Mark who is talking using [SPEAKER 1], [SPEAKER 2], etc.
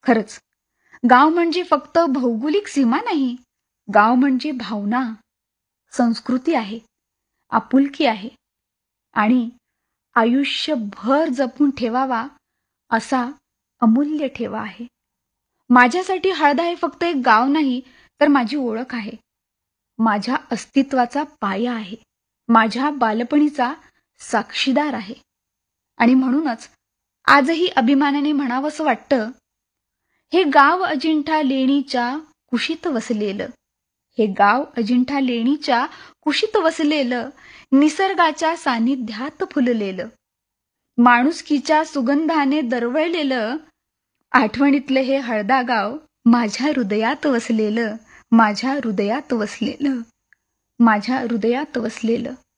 [SPEAKER 1] खरंच, गाव म्हणजे फक्त भौगोलिक सीमा नाही. गाव म्हणजे भावना, संस्कृती आहे, आपुलकी आहे आणि आयुष्यभर जपून ठेवावा असा अमूल्य ठेवा आहे. माझ्यासाठी हळदा हे फक्त एक गाव नाही, तर माझी ओळख आहे. माझ्या अस्तित्वाचा पाया आहे. माझ्या बालपणीचा साक्षीदार आहे. आणि म्हणूनच आजही अभिमानाने म्हणावंसं वाटतं, हे गाव अजिंठा लेणीच्या कुशीत वसलेलं. हे गाव अजिंठा लेणीच्या कुशीत वसलेलं, निसर्गाच्या सानिध्यात फुललेलं, माणुसकीच्या सुगंधाने दरवळलेलं, आठवणीतलं हे हळदा गाव माझ्या हृदयात वसलेलं, माझ्या हृदयात वसलेलं, माझ्या हृदयात वसलेलं.